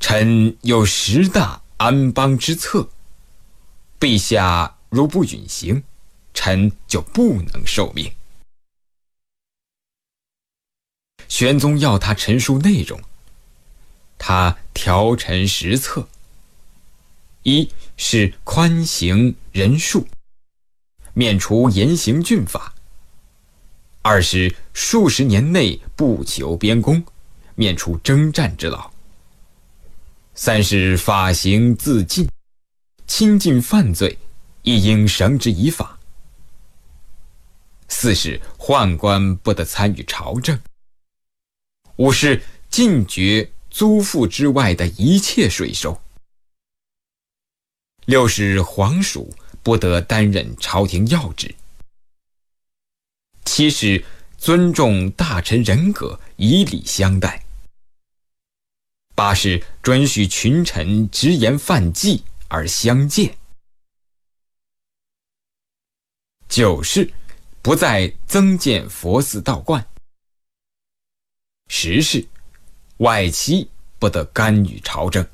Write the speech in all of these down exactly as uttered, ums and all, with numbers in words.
臣有十大安邦之策，陛下如不允行，臣就不能受命。玄宗要他陈述内容，他条陈十策：一是宽刑仁恕，免除严刑峻法；二是数十年内不求边功，免除征战之劳；三是法刑自尽，亲近犯罪，亦应绳之以法；四是宦官不得参与朝政；五是禁绝租赋之外的一切税收；六是皇属不得担任朝廷要职；七是尊重大臣人格，以礼相待；八是准许群臣直言犯忌而相戒；九是不再增建佛寺道观；十是外戚不得干预朝政。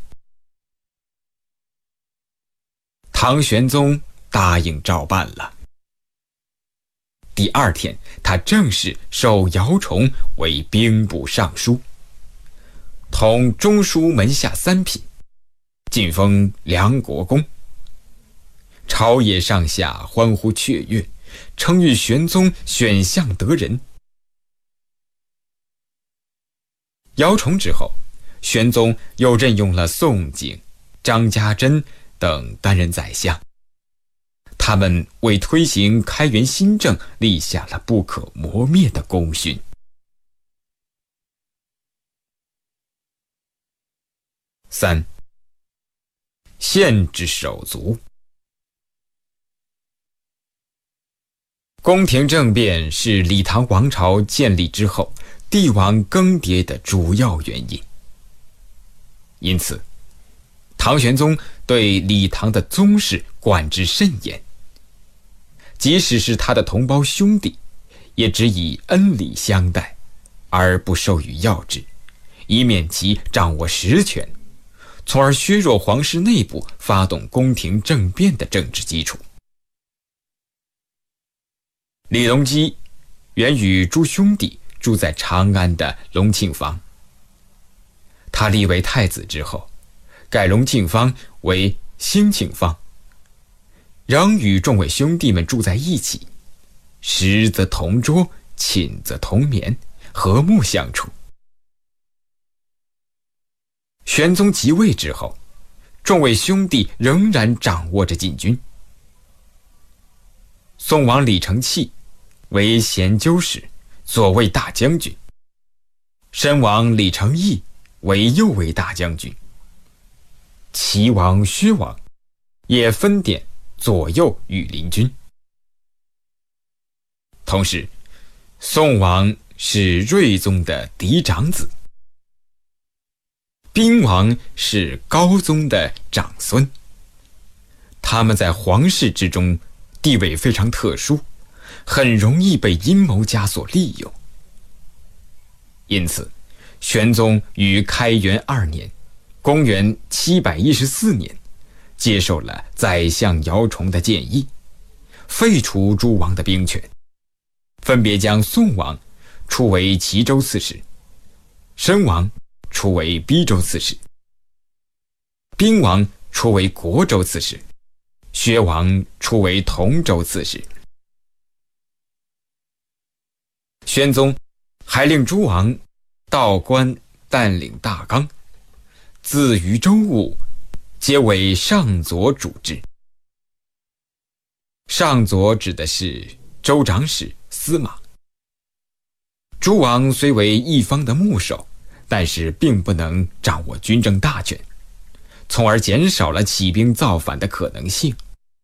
唐玄宗答应照办了。第二天，他正式授姚崇为兵部尚书，统中书门下三品，晋封梁国公。朝野上下欢呼雀跃，称誉玄宗选相得人。姚崇之后，玄宗又任用了宋璟、张家珍等担任宰相，他们为推行开元新政立下了不可磨灭的功勋。三、限制手足。宫廷政变是李唐王朝建立之后帝王更迭的主要原因，因此唐玄宗对李唐的宗室管制甚严，即使是他的同胞兄弟，也只以恩礼相待，而不授予要职，以免其掌握实权，从而削弱皇室内部发动宫廷政变的政治基础。李隆基原与诸兄弟住在长安的隆庆坊，他立为太子之后，改隆庆坊为兴庆坊，仍与众位兄弟们住在一起，食则同桌，寝则同眠，和睦相处。玄宗即位之后，众位兄弟仍然掌握着禁军。宋王李承器为咸纠使，左卫大将军；申王李承义为右卫大将军。齐王薛王也分点左右御林军。同时，宋王是睿宗的嫡长子，彬王是高宗的长孙，他们在皇室之中地位非常特殊，很容易被阴谋家所利用。因此，玄宗于开元二年，公元七百一十四年，接受了宰相姚崇的建议，废除诸王的兵权，分别将宋王出为齐州刺史，申王出为逼州刺史，彬王出为国州刺史，薛王出为同州刺史。宣宗还令诸王道官担领大纲，自于州务皆为上佐主治。上佐指的是州长史、司马。诸王虽为一方的牧首，但是并不能掌握军政大权，从而减少了起兵造反的可能性。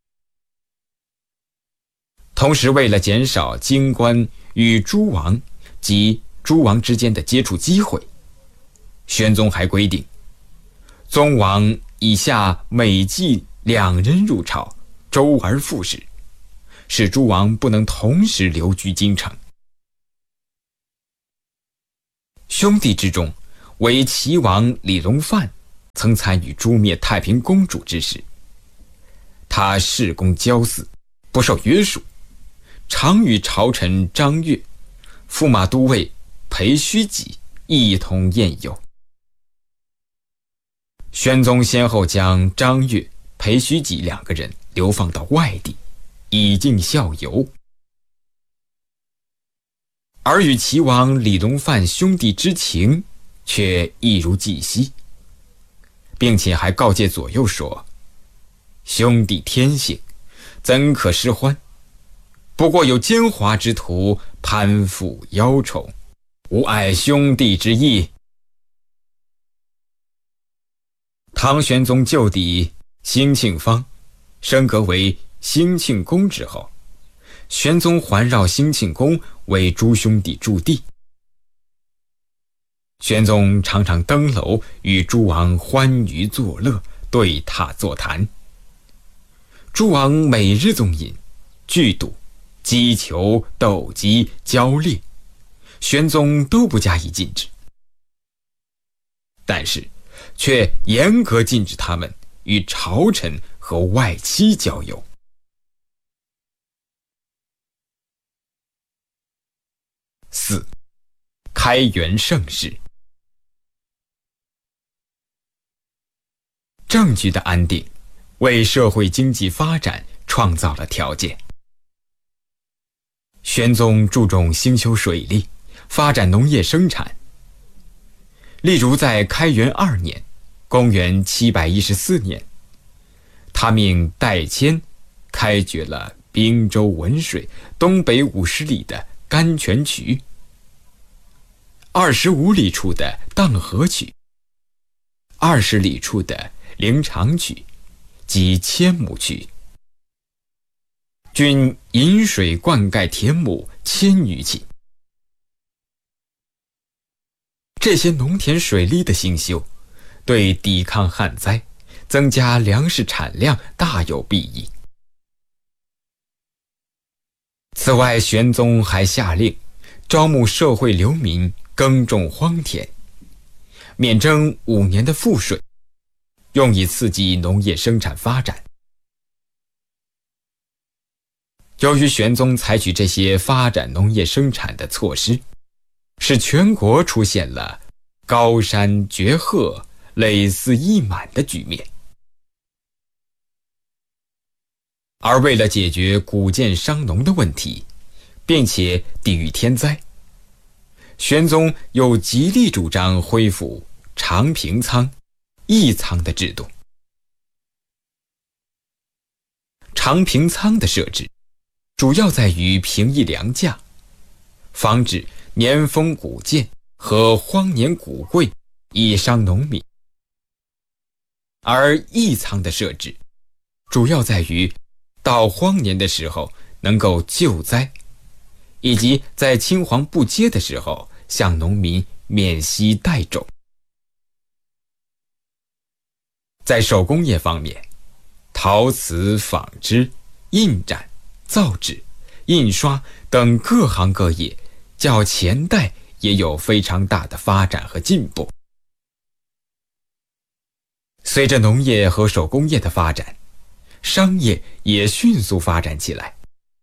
同时，为了减少京官与诸王及诸王之间的接触机会，玄宗还规定，宗王以下每季两人入朝，周而复始，使诸王不能同时留居京城。兄弟之中，为齐王李隆范曾参与诛灭太平公主之事。他恃公骄私，不受约束，常与朝臣张悦、驸马都尉裴须己一同宴游。宣宗先后将张悦、裴须己两个人流放到外地，以尽效尤。而与齐王李隆范兄弟之情却一如既昔，并且还告诫左右说：兄弟天性，怎可失欢？不过有奸猾之徒攀附邀宠，无碍兄弟之义。唐玄宗旧邸兴庆坊升格为兴庆宫之后，玄宗环绕兴庆宫为诸兄弟驻地。玄宗常常登楼与诸王欢娱作乐，对榻座谈。诸王每日纵饮、聚赌、击球、斗鸡、交猎，玄宗都不加以禁止，但是却严格禁止他们与朝臣和外戚交游。四、开元盛世。政局的安定为社会经济发展创造了条件。玄宗注重兴修水利，发展农业生产。例如在开元二年，公元七百一十四年，他命戴谦开掘了滨州文水东北五十里的甘泉渠，二十五里处的荡河渠，二十里处的灵长渠及千亩渠，均引水灌溉田亩千余顷。这些农田水利的兴修，对抵抗旱灾、增加粮食产量大有裨益。此外，玄宗还下令招募社会流民耕种荒田，免征五年的赋税，用以刺激农业生产发展。由于玄宗采取这些发展农业生产的措施，使全国出现了高山绝壑、累似溢满的局面。而为了解决谷贱伤农的问题，并且抵御天灾，玄宗又极力主张恢复常平仓、义仓的制度。常平仓的设置主要在于平抑粮价，防止年丰谷贱和荒年谷贵以伤农民；而义仓的设置主要在于到荒年的时候能够救灾，以及在青黄不接的时候向农民免息代种。在手工业方面，陶瓷、纺织、印染、造纸、印刷等各行各业较前代也有非常大的发展和进步。随着农业和手工业的发展，商业也迅速发展起来。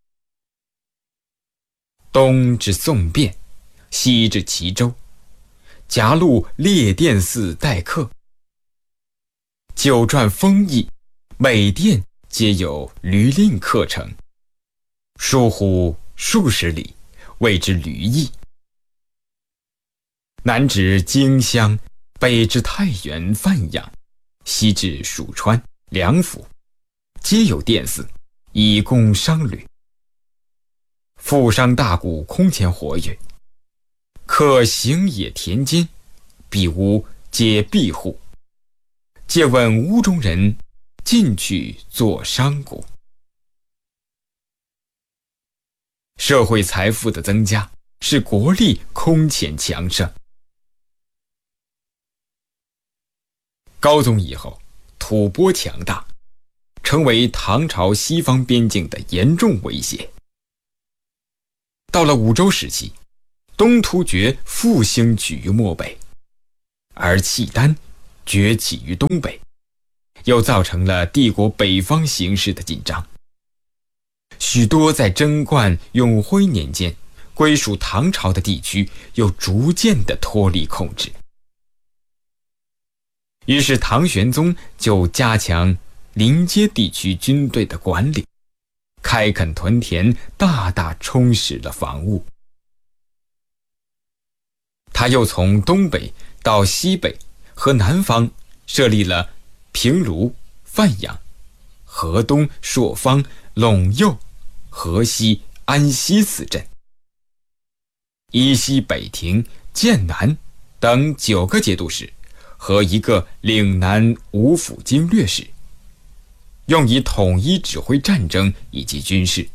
东至宋汴，西至齐州，夹路列殿寺待客，九转封邑，每殿皆有闾令刻成，疏乎数十里，谓之闾邑。南至荆襄，北至太原、范阳，西至蜀川、梁府，皆有殿寺，以供商旅。富商大贾空前活跃，可行野田间，彼屋皆闭户，借问屋中人，进去做商贾。社会财富的增加，使国力空前强盛。高宗以后，吐蕃强大，成为唐朝西方边境的严重威胁。到了武周时期，东突厥复兴起于漠北，而契丹崛起于东北，又造成了帝国北方形势的紧张。许多在贞观、永徽年间归属唐朝的地区又逐渐地脱离控制。于是唐玄宗就加强临街地区军队的管理，开垦屯田，大大充实了防务。他又从东北到西北和南方设立了平卢、范阳、河东、朔方、陇右、河西、安西四镇，依西北庭、剑南等九个节度使和一个岭南五府经略使，用以统一指挥战争以及军事。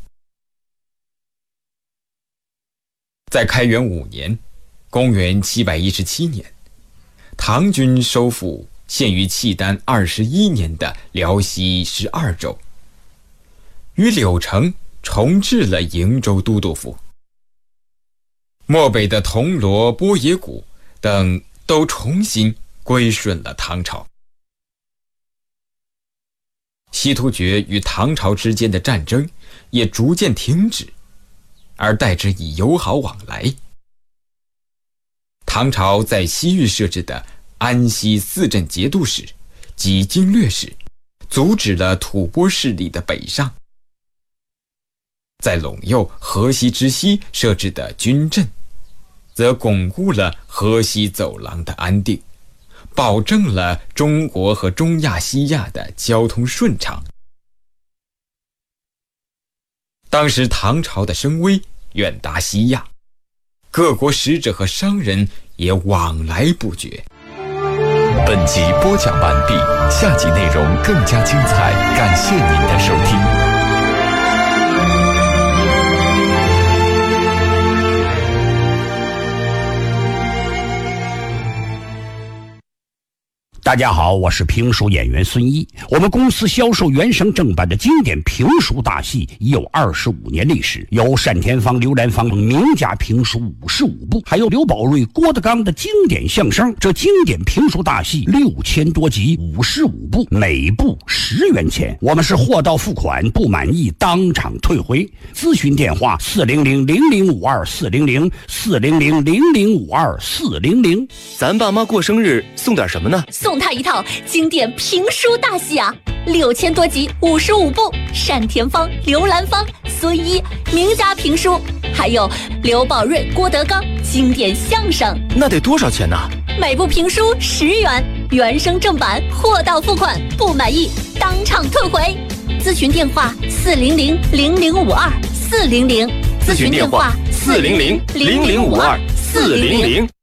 在开元五年，公元七百一十七年，唐军收复陷于契丹二十一年的辽西十二州，与柳城重置了瀛州都督府。漠北的铜锣、波野谷等都重新归顺了唐朝。西突厥与唐朝之间的战争也逐渐停止，而代之以友好往来。唐朝在西域设置的安西四镇节度使及经略使，阻止了吐蕃势力的北上。在陇右、河西之西设置的军镇，则巩固了河西走廊的安定，保证了中国和中亚、西亚的交通顺畅。当时唐朝的声威远达西亚，各国使者和商人也往来不绝。 本集播讲完毕，下集内容更加精彩，感谢您的收听。 大家好，我是评书演员孙一。我们公司销售原声正版的经典评书大戏已有二十五年历史，有单田芳、刘兰芳名家评书五十五部，还有刘宝瑞、郭德纲的经典相声。这经典评书大戏六千多集，五十五部，每部十元钱。我们是货到付款，不满意当场退回。咨询电话：四零零零零五二四零零四零零零零五二四零零。 咱爸妈过生日送点什么呢？ 送他一套经典评书大戏啊，六千多集，五十五部，单田芳、刘兰芳、孙一名家评书，还有刘宝瑞、郭德纲经典相声。 那得多少钱呢？ 每部评书十元，原声正版，货到付款，不满意当场退回。咨询电话：四零零零零五二四零零。 咨询电话：四零零零零五二四零零。